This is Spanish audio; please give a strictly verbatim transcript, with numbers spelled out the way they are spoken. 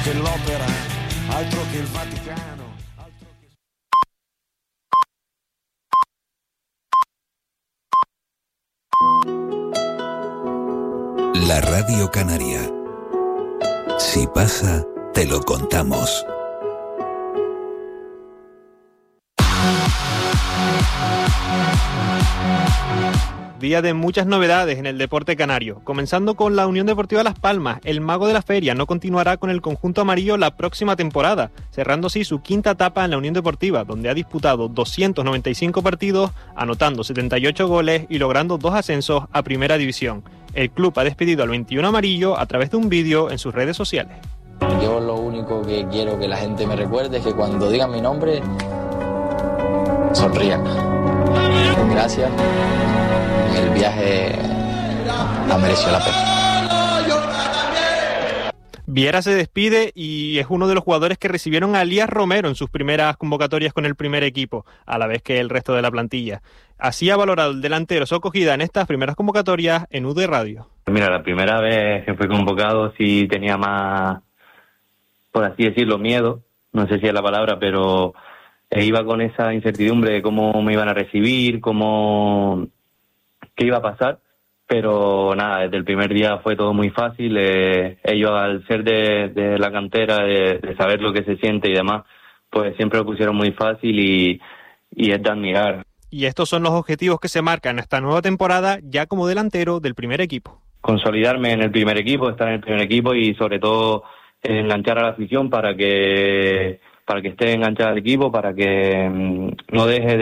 che l'opera, altro che il Vaticano. Altro che... La Radio Canaria. Si pasa, te lo contamos. Día de muchas novedades en el deporte canario, comenzando con la Unión Deportiva Las Palmas. El mago de la feria no continuará con el conjunto amarillo la próxima temporada, cerrando así su quinta etapa en la Unión Deportiva, donde ha disputado doscientos noventa y cinco partidos, anotando setenta y ocho goles y logrando dos ascensos a Primera División. El club ha despedido al veintiuno amarillo a través de un vídeo en sus redes sociales. Yo lo único que quiero que la gente me recuerde es que cuando digan mi nombre, sonrían. Gracias. El viaje ha merecido la pena. Viera se despide y es uno de los jugadores que recibieron a Elías Romero en sus primeras convocatorias con el primer equipo, a la vez que el resto de la plantilla. Así ha valorado el delantero su acogida en estas primeras convocatorias en U D Radio. Mira, la primera vez que fui convocado sí tenía más, por así decirlo, miedo, no sé si es la palabra, pero iba con esa incertidumbre de cómo me iban a recibir, cómo... qué iba a pasar, pero nada, desde el primer día fue todo muy fácil. Eh, ellos, al ser de, de la cantera, de, de saber lo que se siente y demás, pues siempre lo pusieron muy fácil y, y es de admirar. Y estos son los objetivos que se marcan en esta nueva temporada ya como delantero del primer equipo. Consolidarme en el primer equipo, estar en el primer equipo y sobre todo enganchar a la afición para que, para que esté enganchada al equipo, para que mmm, no deje de